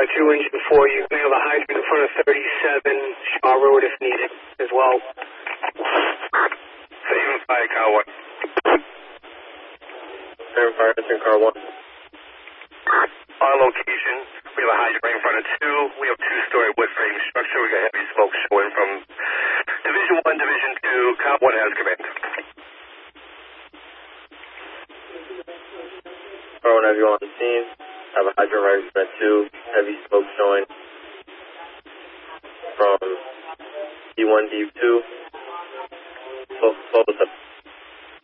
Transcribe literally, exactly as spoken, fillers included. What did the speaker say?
Got two engine for you. We have a hydrant in front of thirty-seven Shaw Road if needed as well. Same fire, car one. Same fire, it's in car one. On location, we have a hydrant right in front of two. We have two-story wood frame structure. We got heavy smoke showing from Division one, Division two. Car one has command. Car one, have you on the scene? Have a hydrant right in front of two. Heavy smoke showing from D one, D two. Both, both of them.